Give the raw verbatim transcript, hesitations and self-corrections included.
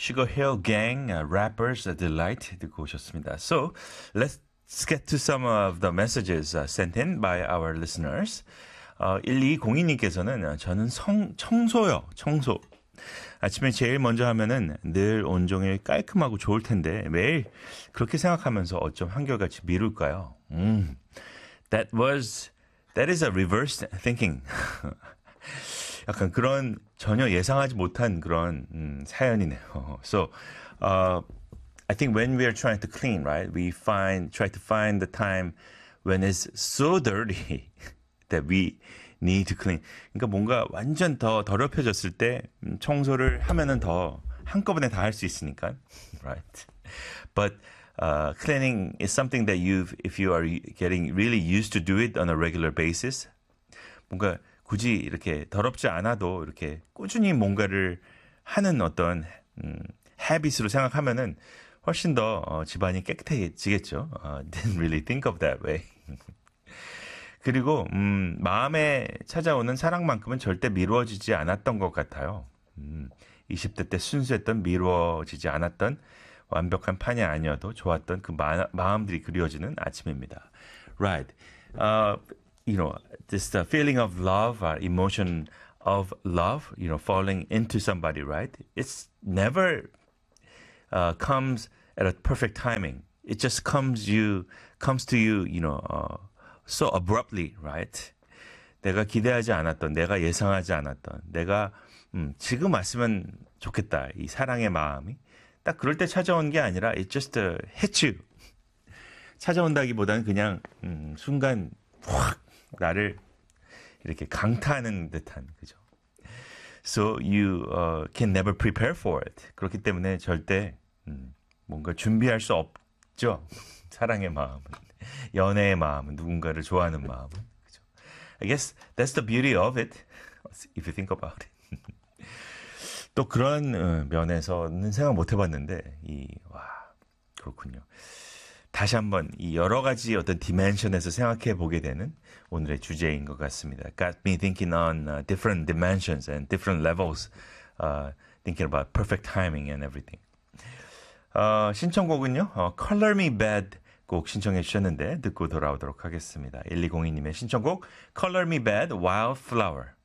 Sugar Hill Gang, uh, Rappers Delight 듣고 오셨습니다. So, let's get to some of the messages uh, sent in by our listeners. 어, 일이공이님께서는 저는 성, 청소요, 청소. 아침에 제일 먼저 하면은 늘 온종일 깔끔하고 좋을 텐데 매일 그렇게 생각하면서 어쩜 한결같이 미룰까요? 음, that was, that is a reverse thinking. 약간 그런 전혀 예상하지 못한 그런 음, 사연이네요. So, uh, I think when we are trying to clean, right, we find try to find the time when it's so dirty that we need to clean. 그러니까 뭔가 완전 더 더럽혀졌을 때 음, 청소를 하면은 더 한꺼번에 다 할 수 있으니까, right? But uh, cleaning is something that you, if you are getting really used to do it on a regular basis, 뭔가 굳이 이렇게 더럽지 않아도 이렇게 꾸준히 뭔가를 하는 어떤 음, habit으로 생각하면은 훨씬 더 어, 집안이 깨끗해지겠죠. Uh, didn't really think of that way. 그리고 음, 마음에 찾아오는 사랑만큼은 절대 미루어지지 않았던 것 같아요. 음, 이십 대 때 순수했던 미루어지지 않았던 완벽한 판이 아니어도 좋았던 그 마, 마음들이 그리워지는 아침입니다. Right. Uh, you know, this uh, feeling of love, or emotion of love, you know, falling into somebody, right? It's never uh, comes at a perfect timing. It just comes you comes to you, you know, uh, so abruptly, right? 내가 기대하지 않았던, 내가 예상하지 않았던, 내가 음, 지금 왔으면 좋겠다. 이 사랑의 마음이 딱 그럴 때 찾아온 게 아니라 it just uh, hits you. 찾아온다기보다는 그냥 음, 순간 확 나를 이렇게 강타하는 듯한 그죠. So you uh, can never prepare for it. 그렇기 때문에 절대 음, 뭔가 준비할 수 없죠. 사랑의 마음은, 연애의 마음은, 누군가를 좋아하는 마음은. 그죠? I guess that's the beauty of it. If you think about it. 또 그런 어, 면에서는 생각 못 해봤는데 이 와 그렇군요. 다시 한번 이 여러 가지 어떤 디멘션에서 생각해 보게 되는 오늘의 주제인 것 같습니다. Got me thinking on uh, different dimensions and different levels, uh, thinking about perfect timing and everything. 어, 신청곡은요, 어, Color Me Bad 곡 신청해 주셨는데 듣고 돌아오도록 하겠습니다. 일이공이님의 신청곡 Color Me Bad, Wildflower.